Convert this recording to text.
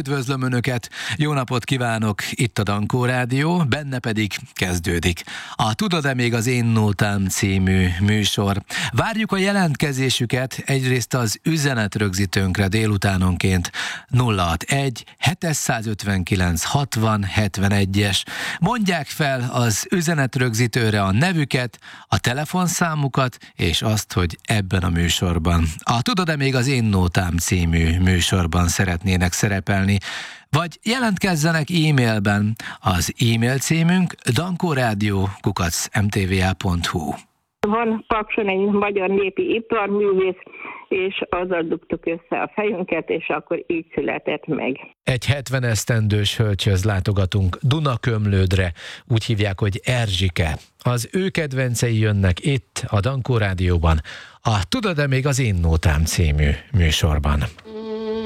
Üdvözlöm Önöket, jó napot kívánok, itt a Dankó Rádió, benne pedig kezdődik a Tudod-e még az én nótám című műsor. Várjuk a jelentkezésüket egyrészt az üzenetrögzítőnkre délutánonként 061 759 60 71-es. Mondják fel az üzenetrögzítőre a nevüket, a telefonszámukat és azt, hogy ebben a műsorban, a Tudod-e még az én nótám című műsorban szeretnének szerepelni, vagy jelentkezzenek e-mailben. Az e-mail címünk dankoradio@mtva.hu. Van Pakson egy magyar népi iparművész, és azzal dugtuk össze a fejünket, és akkor így született meg. Egy 70 esztendős hölgyhöz látogatunk Dunakömlődre, úgy hívják, hogy Erzsike. Az ő kedvencei jönnek itt, a Dankó Rádióban, a Tudod-e még az én nótám című műsorban.